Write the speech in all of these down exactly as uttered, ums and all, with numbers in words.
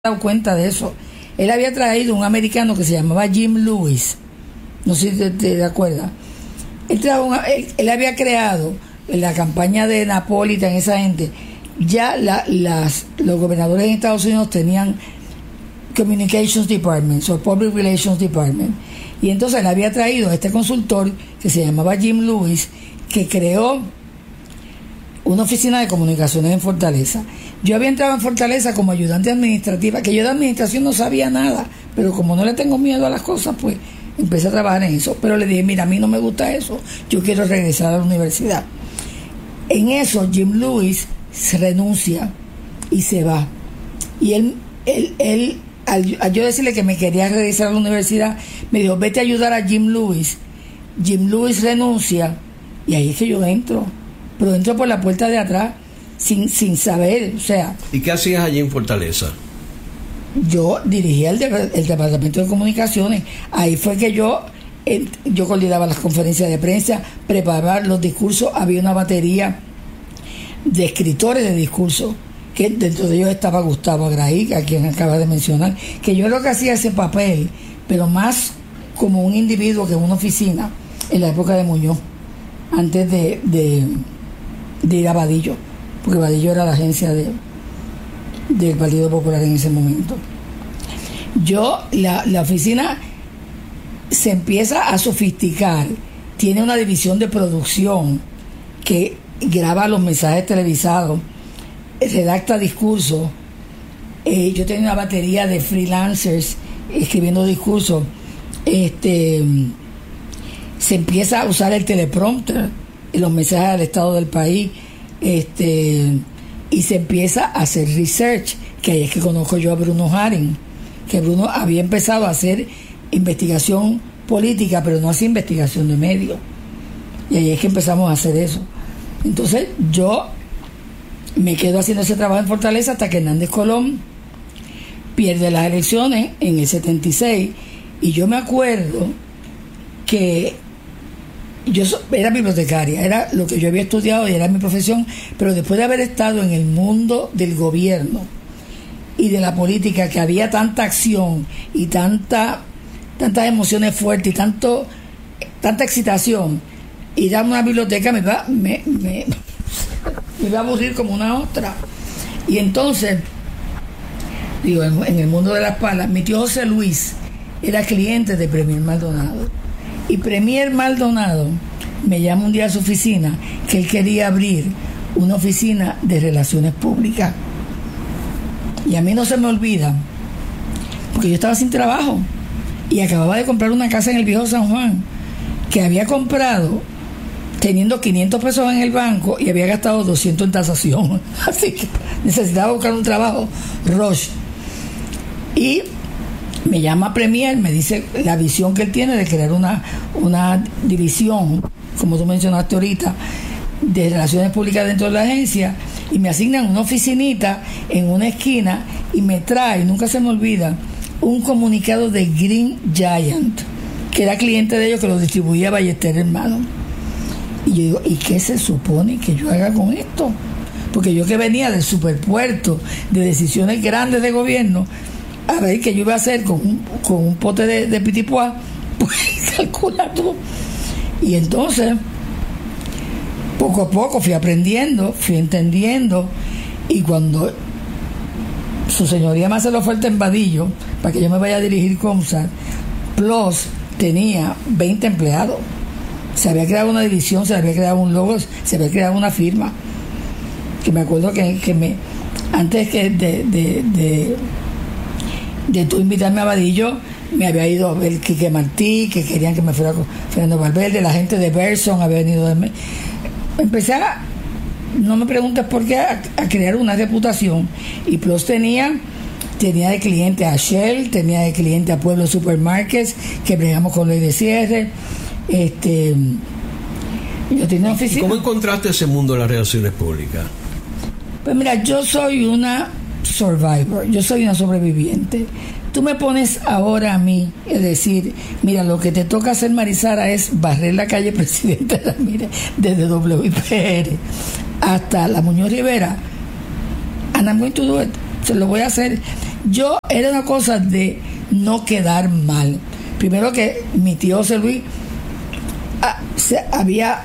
dado cuenta de eso. Él había traído un americano que se llamaba Jim Lewis, no sé si te, te acuerdas. Él, una, él, él había creado en la campaña de Napolitan, esa gente, ya la, las, los gobernadores en Estados Unidos tenían Communications Department o Public Relations Department, y entonces él había traído a este consultor que se llamaba Jim Lewis, que creó una oficina de comunicaciones en Fortaleza. Yo había entrado en Fortaleza como ayudante administrativa, que yo de administración no sabía nada, pero como no le tengo miedo a las cosas, pues empecé a trabajar en eso. Pero le dije, mira, a mí no me gusta eso, yo quiero regresar a la universidad. En eso Jim Lewis se renuncia y se va. Y él, él, él al, al yo decirle que me quería regresar a la universidad, me dijo, vete a ayudar a Jim Lewis. Jim Lewis renuncia y ahí es que yo entro, pero entro por la puerta de atrás sin, sin saber, o sea. ¿Y qué hacías allí en Fortaleza? Yo dirigía el, de, el departamento de comunicaciones. Ahí fue que yo el, yo coordinaba las conferencias de prensa, preparaba los discursos. Había una batería de escritores de discursos, que dentro de ellos estaba Gustavo Agraí, a quien acaba de mencionar, que yo lo que hacía ese papel, pero más como un individuo que en una oficina en la época de Muñoz, antes de, de, de ir a Vadillo, porque Vadillo era la agencia de del Partido Popular en ese momento. Yo, la, la oficina se empieza a sofisticar, tiene una división de producción que graba los mensajes televisados, redacta discursos. Eh, yo tenía una batería de freelancers escribiendo discursos. Este, se empieza a usar el teleprompter en los mensajes al estado del país. Este, y se empieza a hacer research, que ahí es que conozco yo a Bruno Haring, que Bruno había empezado a hacer investigación política, pero no hacía investigación de medios, y ahí es que empezamos a hacer eso. Entonces yo me quedo haciendo ese trabajo en Fortaleza hasta que Hernández Colón pierde las elecciones en el setenta y seis, y yo me acuerdo que yo era bibliotecaria, era lo que yo había estudiado y era mi profesión, pero después de haber estado en el mundo del gobierno y de la política, que había tanta acción y tanta tantas emociones fuertes y tanto tanta excitación, ir a una biblioteca me iba, me, me, me iba a aburrir como una otra. Y entonces, digo, en, en el mundo de las palas, mi tío José Luis era cliente de Premier Maldonado. Y Premier Maldonado me llama un día a su oficina que él quería abrir una oficina de relaciones públicas. Y a mí no se me olvida, porque yo estaba sin trabajo y acababa de comprar una casa en el viejo San Juan, que había comprado teniendo quinientos pesos en el banco y había gastado doscientos en tasación. Así que necesitaba buscar un trabajo rush. Y me llama Premier, me dice la visión que él tiene de crear una, una división, como tú mencionaste ahorita, de relaciones públicas dentro de la agencia, y me asignan una oficinita en una esquina y me trae, nunca se me olvida, un comunicado de Green Giant, que era cliente de ellos, que lo distribuía Ballester Hermano. Y yo digo, ¿y qué se supone que yo haga con esto? Porque yo que venía del superpuerto, de decisiones grandes de gobierno, a ver qué yo iba a hacer con un, con un pote de, de pitipuá, pues calcula tú. Y entonces, poco a poco fui aprendiendo, fui entendiendo, y cuando su señoría me hace la oferta en Vadillo, para que yo me vaya a dirigir Comsat, Plus tenía veinte empleados, se había creado una división, se había creado un logo, se había creado una firma, que me acuerdo que, que me antes que de, de, de de tú invitarme a Vadillo, me había ido a ver Quique Martí, que querían que me fuera con Fernando Valverde, la gente de Berson había venido de mí. Empecé a, no me preguntes por qué, a, a crear una reputación, y Plus tenía tenía de cliente a Shell, tenía de cliente a Pueblo Supermarkets, que bregamos con ley de cierre. Este, yo tenía oficina. ¿Y cómo encontraste ese mundo de las relaciones públicas? Pues mira, yo soy una survivor, yo soy una sobreviviente. Tú me pones ahora a mí es decir, mira, lo que te toca hacer, Marisara, es barrer la calle Presidente Ramírez desde W I P R hasta la Muñoz Rivera, and I'm going to do it. Se lo voy a hacer. Yo era una cosa de no quedar mal. Primero que mi tío José Luis ah, se, había,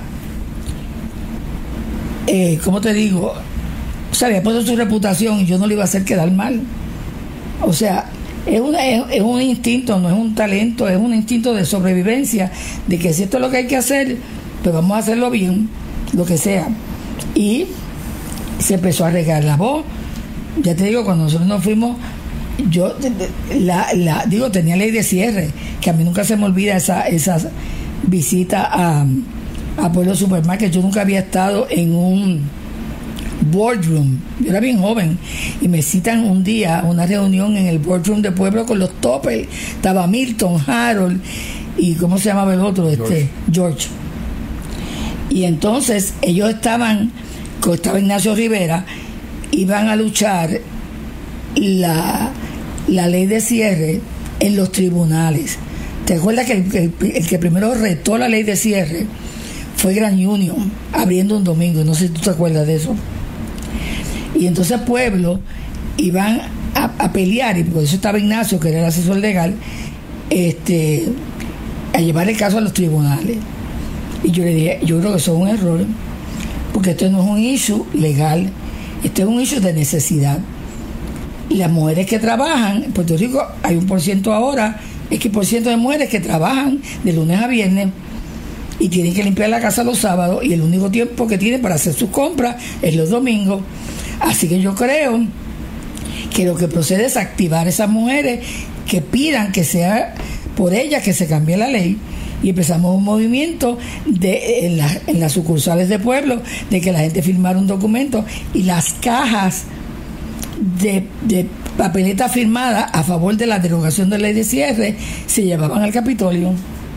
eh, ¿cómo te digo? O sea, había puesto su reputación y yo no le iba a hacer quedar mal. O sea, es, una, es, es un instinto, no es un talento, es un instinto de sobrevivencia, de que si esto es lo que hay que hacer, pues vamos a hacerlo bien, lo que sea. Y se empezó a regar la voz. Ya te digo, cuando nosotros nos fuimos, yo la, la digo, tenía ley de cierre, que a mí nunca se me olvida esa, esa visita a, a Pueblo Supermarket. Yo nunca había estado en un boardroom, yo era bien joven, y me citan un día a una reunión en el boardroom de Pueblo con los toppers. Estaba Milton, Harold y ¿cómo se llamaba el otro? George. Este George. Y entonces ellos estaban, estaba Ignacio Rivera, iban a luchar la, la ley de cierre en los tribunales. ¿Te acuerdas que el, el, el que primero retó la ley de cierre fue Grand Union, abriendo un domingo? No sé si tú te acuerdas de eso. Y entonces Pueblo iban a, a pelear, y por eso estaba Ignacio, que era el asesor legal, este, a llevar el caso a los tribunales. Y yo le dije, yo creo que eso es un error, porque esto no es un issue legal, esto es un issue de necesidad. Las mujeres que trabajan en Puerto Rico, hay un por ciento ahora, es que por ciento de mujeres que trabajan de lunes a viernes y tienen que limpiar la casa los sábados, y el único tiempo que tienen para hacer sus compras es los domingos. Así que yo creo que lo que procede es activar a esas mujeres que pidan que sea por ellas que se cambie la ley, y empezamos un movimiento de, en, la, en las sucursales de Pueblo, de que la gente firmara un documento, y las cajas de, de papeleta firmada a favor de la derogación de la ley de cierre se llevaban al Capitolio.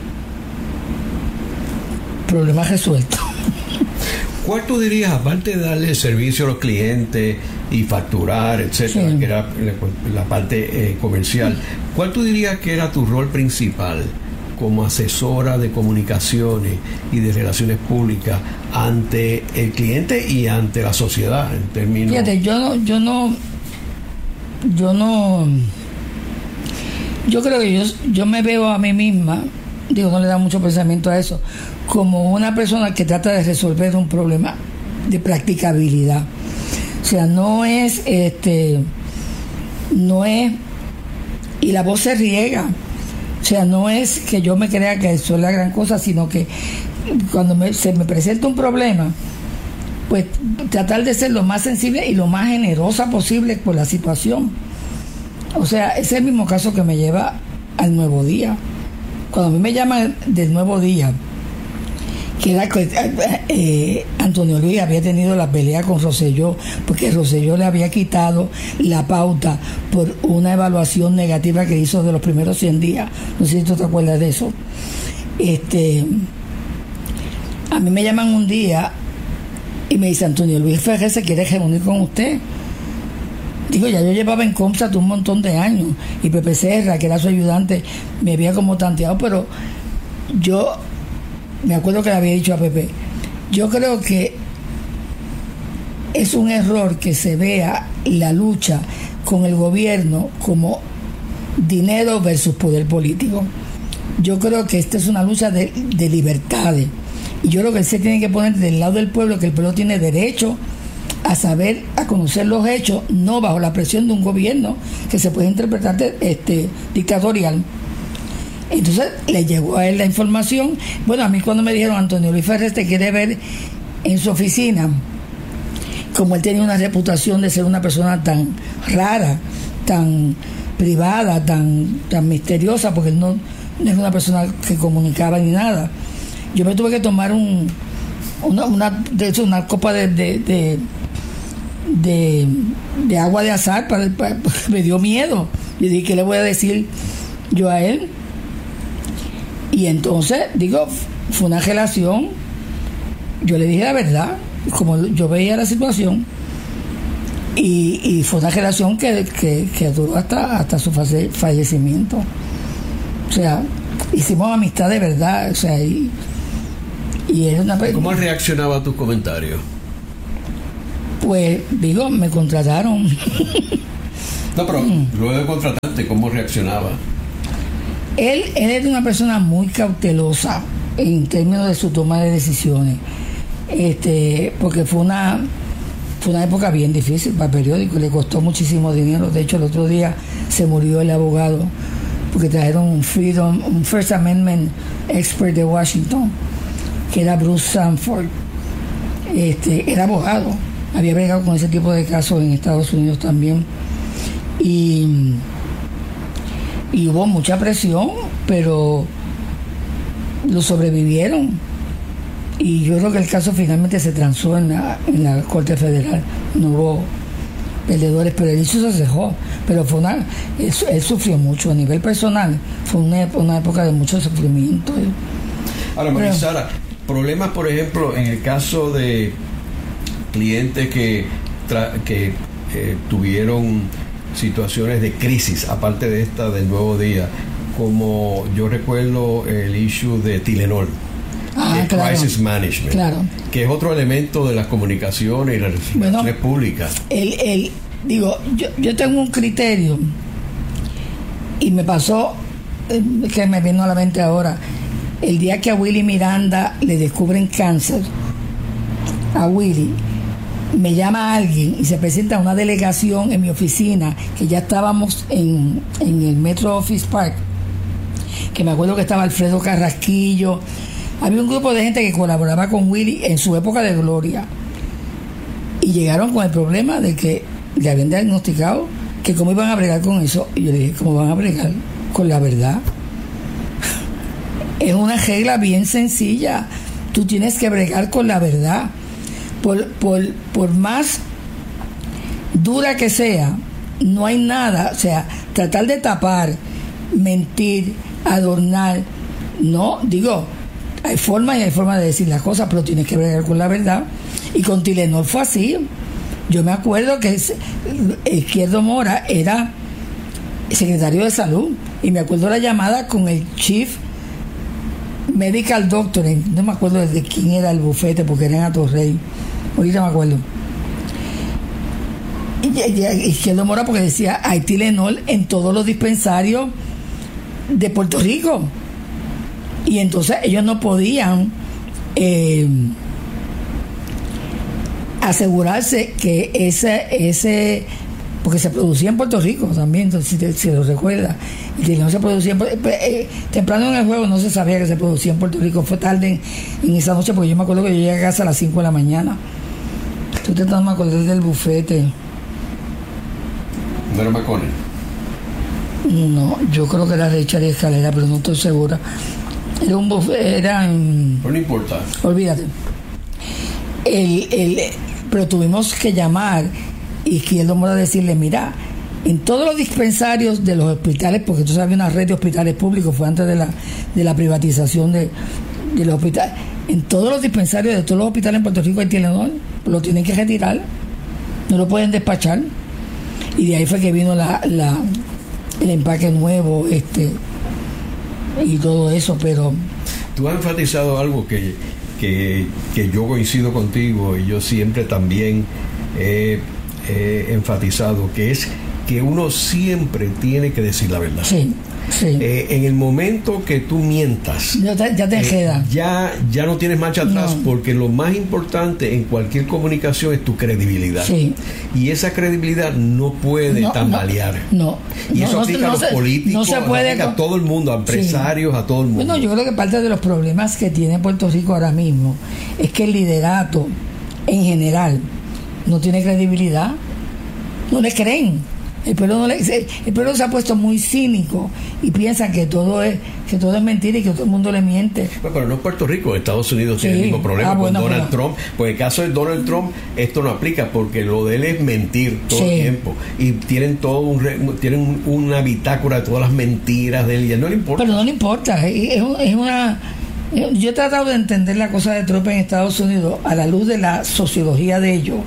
Problema resuelto. ¿Cuál tú dirías, aparte de darle servicio a los clientes y facturar, etcétera, Sí. que era la, la parte eh, comercial, cuál tú dirías que era tu rol principal como asesora de comunicaciones y de relaciones públicas ante el cliente y ante la sociedad en términos? Fíjate, yo no, yo no, yo no, yo creo que yo, yo me veo a mí misma, digo, no le da mucho pensamiento a eso, como una persona que trata de resolver un problema de practicabilidad. O sea, no es, este, no es, y la voz se riega. O sea, no es que yo me crea que eso es la gran cosa, sino que cuando me, se me presenta un problema, pues tratar de ser lo más sensible y lo más generosa posible por la situación. O sea, ese es el mismo caso que me lleva al Nuevo Día. Cuando a mí me llaman del Nuevo Día, que era que eh, Antonio Luis había tenido la pelea con Rosselló, porque Rosselló le había quitado la pauta por una evaluación negativa que hizo de los primeros cien días. No sé si tú te acuerdas de eso. Este, a mí me llaman un día y me dice: Antonio Luis Ferrer se quiere reunir con usted. Digo, ya yo llevaba en Comsat un montón de años, y Pepe Serra, que era su ayudante, me había como tanteado, pero yo me acuerdo que le había dicho a Pepe, yo creo que es un error que se vea la lucha con el gobierno como dinero versus poder político. Yo creo que esta es una lucha de, de libertades, y yo creo que él se tiene que poner del lado del pueblo, que el pueblo tiene derecho a saber, a conocer los hechos, no bajo la presión de un gobierno que se puede interpretar de, este, dictatorial. Entonces le llegó a él la información. Bueno, a mí cuando me dijeron: Antonio Luis Ferrer te quiere ver en su oficina, como él tenía una reputación de ser una persona tan rara, tan privada, tan, tan misteriosa, porque él no, no es una persona que comunicaba ni nada, yo me tuve que tomar un una, una, de hecho, una copa de de, de, de, de agua de azar, para, para, me dio miedo. Yo dije, ¿qué le voy a decir yo a él? Y entonces, digo, fue una relación, yo le dije la verdad, como yo veía la situación, y, y fue una relación que, que, que duró hasta, hasta su falle, fallecimiento. O sea, hicimos amistad de verdad, o sea, y, y era una... ¿Cómo reaccionaba a tus comentarios? Pues, digo, me contrataron. No, pero mm. luego de contratarte, ¿cómo reaccionaba? Él, él es una persona muy cautelosa en términos de su toma de decisiones, este, porque fue una fue una época bien difícil para el periódico, le costó muchísimo dinero. De hecho, el otro día se murió el abogado porque trajeron un Freedom, un First Amendment expert de Washington, que era Bruce Sanford. Este, era abogado, había bregado con ese tipo de casos en Estados Unidos también, y y hubo mucha presión, pero lo sobrevivieron, y yo creo que el caso finalmente se transó en la, en la Corte Federal. No hubo perdedores, pero el issue se cejó, pero fue una él, él sufrió mucho a nivel personal, fue una, una época de mucho sufrimiento. Ahora, María Sara, problemas, por ejemplo, en el caso de clientes que tra- que eh, tuvieron situaciones de crisis, aparte de esta del Nuevo Día, como yo recuerdo el issue de Tylenol, ah, de claro, Crisis Management, claro, que es otro elemento de las comunicaciones y las relaciones bueno, públicas. El, el, digo, yo, yo tengo un criterio, y me pasó, eh, que me vino a la mente ahora, el día que a Willy Miranda le descubren cáncer, a Willy, me llama alguien y se presenta una delegación en mi oficina, que ya estábamos en, en el Metro Office Park, que me acuerdo que estaba Alfredo Carrasquillo, había un grupo de gente que colaboraba con Willy en su época de gloria, y llegaron con el problema de que le habían diagnosticado que cómo iban a bregar con eso, y yo le dije, ¿cómo van a bregar con la verdad? Es una regla bien sencilla, tú tienes que bregar con la verdad. Por, por, por más dura que sea, no hay nada, o sea, tratar de tapar, mentir, adornar, no, digo, hay forma y hay forma de decir las cosas, pero tienes que bregar con la verdad. Y con Tylenol fue así. Yo me acuerdo que Izquierdo Mora era secretario de salud, y me acuerdo la llamada con el chief medical doctor, no me acuerdo de quién era el bufete, porque era en Atorrey, ahorita me acuerdo, y Izquierdo Mora, porque decía hay Tylenol en todos los dispensarios de Puerto Rico, y entonces ellos no podían eh, asegurarse que ese ese porque se producía en Puerto Rico también, entonces, si, te, si lo recuerdas, el no se producía en, eh, temprano en el juego no se sabía que se producía en Puerto Rico, fue tarde en, en esa noche, porque yo me acuerdo que yo llegué a casa a las cinco de la mañana. Estoy tratando de me acordar del bufete. ¿No era McConnell? No, yo creo que era Richard y Escalera, pero no estoy segura. Era un bufete, era en... Pero no importa. Olvídate. El, el, pero tuvimos que llamar Izquierdo Mora a decirle, mira, en todos los dispensarios de los hospitales, porque tú sabes, había una red de hospitales públicos, fue antes de la, de la privatización de, de los hospitales, en todos los dispensarios de todos los hospitales en Puerto Rico hay Tylenol, lo tienen que retirar, no lo pueden despachar, y de ahí fue que vino la, la el empaque nuevo, este y todo eso. Pero tú has enfatizado algo que, que, que yo coincido contigo, y yo siempre también he he enfatizado, que es que uno siempre tiene que decir la verdad. Sí, sí. Eh, en el momento que tú mientas, ya te, ya te eh, queda. Ya, ya no tienes marcha atrás, no. Porque lo más importante en cualquier comunicación es tu credibilidad. Sí. Y esa credibilidad no puede no, tambalear. No. Y no, eso no, aplica no, a los se, políticos, no se puede aplica a todo el mundo, a empresarios, sí. A todo el mundo. Bueno, yo creo que parte de los problemas que tiene Puerto Rico ahora mismo es que el liderato en general no tiene credibilidad. No le creen, el pueblo no le, el pueblo se ha puesto muy cínico y piensan que todo es que todo es mentira y que todo el mundo le miente. Bueno, pero no es Puerto Rico, Estados Unidos sí. Tiene el mismo problema ah, con bueno, Donald pero... Trump. Pues en el caso de Donald Trump esto no aplica, porque lo de él es mentir todo sí. el tiempo, y tienen todo un tienen una bitácora de todas las mentiras de él, y a él no le importa. Pero no le importa, es, es una yo he tratado de entender la cosa de Trump en Estados Unidos a la luz de la sociología de ellos.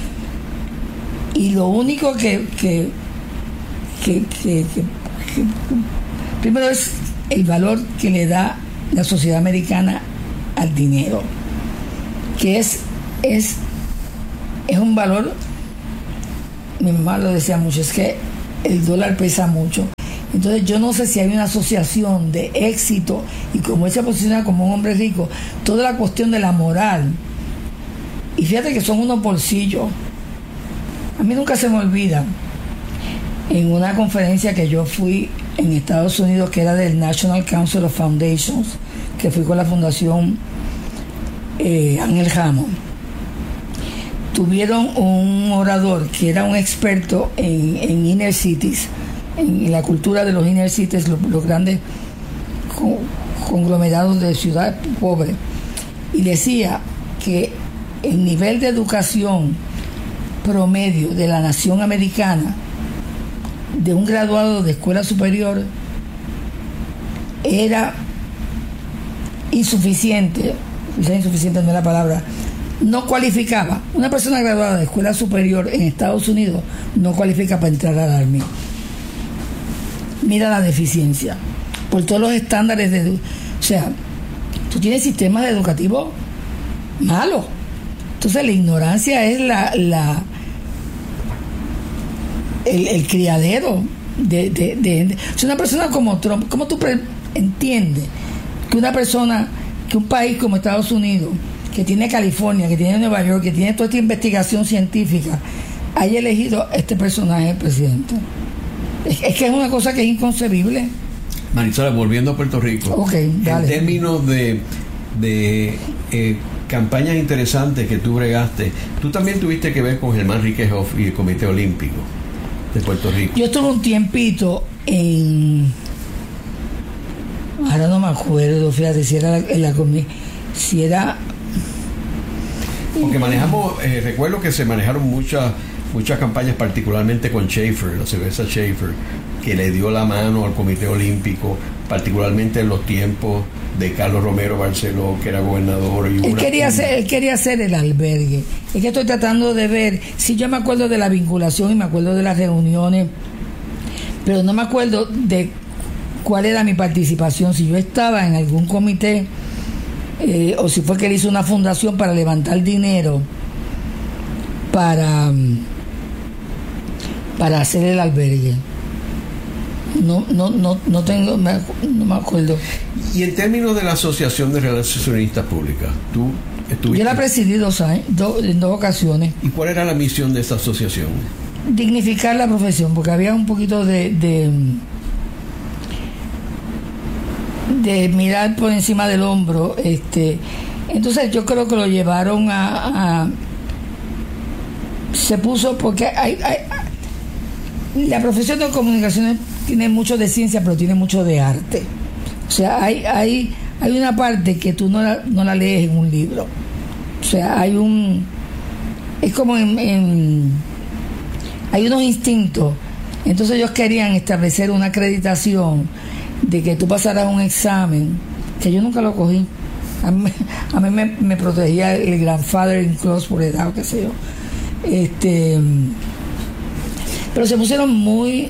Y lo único que que, que, que, que, que primero es el valor que le da la sociedad americana al dinero, que es es es un valor, mi mamá lo decía mucho, es que el dólar pesa mucho. Entonces yo no sé si hay una asociación de éxito y como él se posiciona como un hombre rico, toda la cuestión de la moral. Y fíjate que son unos bolsillos. A mí nunca se me olvida, en una conferencia que yo fui en Estados Unidos, que era del National Council of Foundations, que fui con la fundación eh, Ángel Hammond, tuvieron un orador que era un experto en, en inner cities, en, en la cultura de los inner cities, los, los grandes con, conglomerados de ciudades pobres, y decía que el nivel de educación promedio de la nación americana de un graduado de escuela superior era insuficiente, quizás insuficiente no es la palabra, no cualificaba. Una persona graduada de escuela superior en Estados Unidos no cualifica para entrar al Army. Mira la deficiencia por todos los estándares de, o sea, tú tienes sistemas educativos malos. Entonces la ignorancia es la, la el, el criadero de, de, de, de o sea, una persona como Trump. ¿Cómo tú pre- entiendes que una persona, que un país como Estados Unidos, que tiene California, que tiene Nueva York, que tiene toda esta investigación científica, haya elegido a este personaje de presidente? Es, es que es una cosa que es inconcebible. Marisela, volviendo a Puerto Rico, okay, dale. En términos de, de eh, campañas interesantes que tú bregaste, tú también tuviste que ver con Germán Riquejoff y el Comité Olímpico de Puerto Rico. Yo estuve un tiempito en, ahora no me acuerdo, fíjate si era la, la si era porque manejamos, eh, recuerdo que se manejaron muchas muchas campañas, particularmente con Schaefer, la cerveza Schaefer, que le dio la mano al Comité Olímpico, particularmente en los tiempos de Carlos Romero Barceló, que era gobernador. Y él, una, quería hacer, él quería hacer el albergue. Es que estoy tratando de ver, si yo me acuerdo de la vinculación y me acuerdo de las reuniones, pero no me acuerdo de cuál era mi participación, si yo estaba en algún comité, eh, o si fue que él hizo una fundación para levantar dinero para, para hacer el albergue. No, no, no, no tengo, me, no me acuerdo. Y en términos de la Asociación de Relacionistas Públicas, tú estuviste. Yo la presidí dos años, do, en dos ocasiones. ¿Y cuál era la misión de esta asociación? Dignificar la profesión, porque había un poquito de, de de mirar por encima del hombro, este, entonces yo creo que lo llevaron a, a se puso porque hay, hay la profesión de comunicaciones tiene mucho de ciencia, pero tiene mucho de arte. O sea, hay hay hay una parte que tú no la, no la lees en un libro. O sea, hay un es como en, en hay unos instintos. Entonces ellos querían establecer una acreditación de que tú pasaras un examen, que yo nunca lo cogí. A mí, a mí me, me protegía el grandfather in clause por edad o qué sé yo. Este, pero se pusieron muy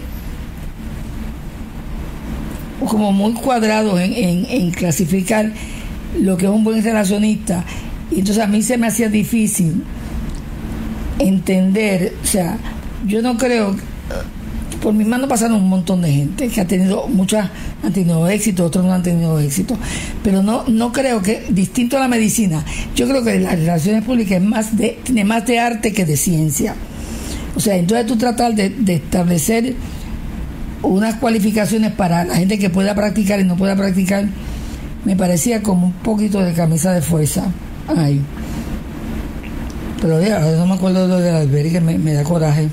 como muy cuadrados en, en, en clasificar lo que es un buen relacionista, y entonces a mí se me hacía difícil entender, o sea, yo no creo, por mis manos pasaron un montón de gente que ha tenido, muchas han tenido éxito, otros no han tenido éxito, pero no no creo que, distinto a la medicina, yo creo que las relaciones públicas es más de, tiene más de arte que de ciencia. O sea, entonces tú tratar de, de establecer unas cualificaciones para la gente que pueda practicar y no pueda practicar, me parecía como un poquito de camisa de fuerza. Ay. Pero ya, no me acuerdo de lo del albergue, me, me da coraje.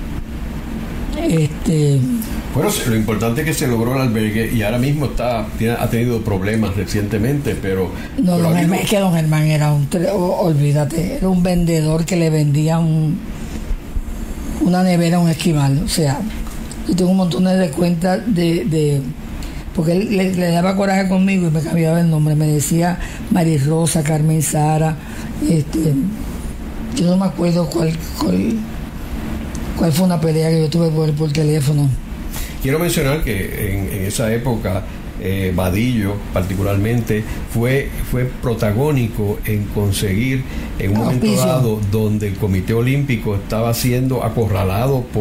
Este, bueno, lo importante es que se logró el albergue y ahora mismo está tiene, ha tenido problemas recientemente, pero no, pero don Germán, mismo... es que don Germán era un oh, olvídate, era un vendedor que le vendía un una nevera a un esquimal. O sea, yo tengo un montón de cuentas de, de porque él le, le daba coraje conmigo y me cambiaba el nombre, me decía María Rosa, Carmen Sara, este, yo no me acuerdo cuál cuál cuál fue una pelea que yo tuve por, por teléfono. Quiero mencionar que en, en esa época eh, Vadillo particularmente fue fue protagónico en conseguir en un momento dado donde el Comité Olímpico estaba siendo acorralado por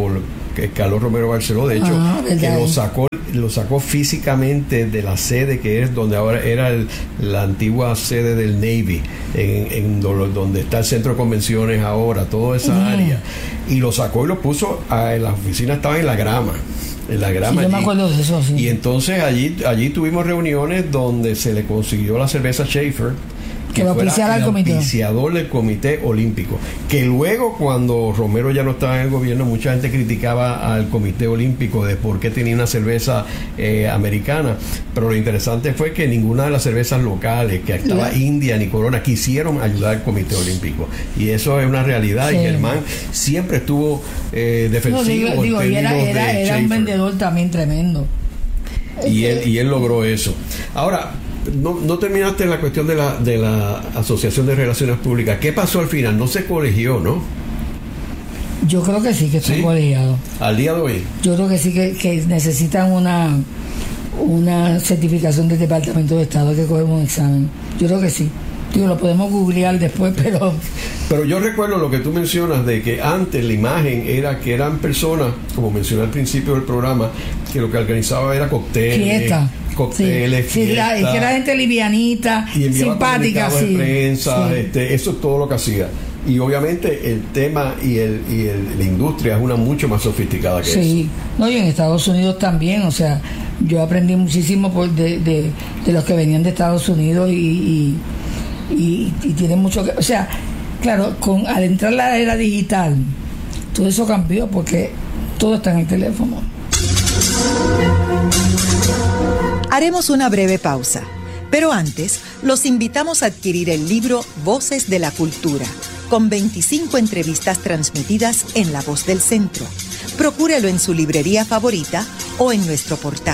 que Carlos Romero Barceló, de hecho, ah, que lo sacó lo sacó físicamente de la sede que es donde ahora era el, la antigua sede del Navy, en, en do, donde está el centro de convenciones ahora, toda esa uh-huh. área, y lo sacó y lo puso a, en la oficina, estaba en la grama en la grama sí, yo me acuerdo de eso, sí. Y entonces allí allí tuvimos reuniones donde se le consiguió la cerveza Schaefer, que lo fuera el comité. auspiciador del Comité Olímpico, que luego, cuando Romero ya no estaba en el gobierno, mucha gente criticaba al Comité Olímpico de por qué tenía una cerveza eh, americana, pero lo interesante fue que ninguna de las cervezas locales, que estaba yeah. India ni Corona, quisieron ayudar al Comité Olímpico, y eso es una realidad. Sí. Y Germán siempre estuvo eh, defensivo. No, digo, digo, y era, era, era un vendedor también tremendo, y él, y él logró eso. Ahora, No, no terminaste en la cuestión de la de la Asociación de Relaciones Públicas. ¿Qué pasó al final? No se colegió, ¿no? Yo creo que sí, que está ¿Sí? colegiado. Al día de hoy. Yo creo que sí, que, que necesitan una una certificación del Departamento de Estado, que cogemos un examen. Yo creo que sí. Digo, lo podemos googlear después, pero... Pero yo recuerdo lo que tú mencionas, de que antes la imagen era que eran personas, como mencioné al principio del programa, que lo que organizaba era cócteles, fiesta. cócteles, sí, sí, la, es que era gente livianita, y simpática, sí. de prensa, sí. Este, eso es todo lo que hacía. Y obviamente el tema y el y el, la industria es una mucho más sofisticada que sí. eso. Sí, no, y en Estados Unidos también, o sea, yo aprendí muchísimo por de, de, de los que venían de Estados Unidos y, y, y, y tienen mucho que, o sea, claro, con al entrar la era digital, todo eso cambió porque todo está en el teléfono. Haremos una breve pausa, pero antes los invitamos a adquirir el libro Voces de la Cultura, con veinticinco entrevistas transmitidas en La Voz del Centro. Procúrelo en su librería favorita o en nuestro portal.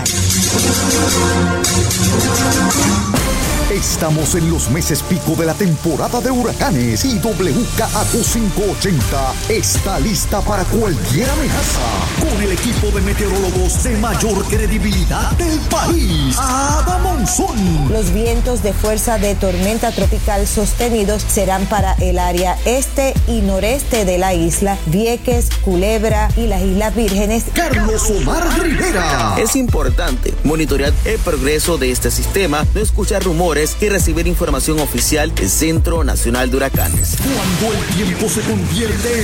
Estamos en los meses pico de la temporada de huracanes y W K A quinientos ochenta está lista para cualquier amenaza. Con el equipo de meteorólogos de mayor credibilidad del país, Ada Monzón. Los vientos de fuerza de tormenta tropical sostenidos serán para el área este y noreste de la isla, Vieques, Culebra y las Islas Vírgenes. Carlos Omar Rivera. Es importante monitorear el progreso de este sistema, no escuchar rumores y recibir información oficial del Centro Nacional de Huracanes. Cuando el tiempo se convierte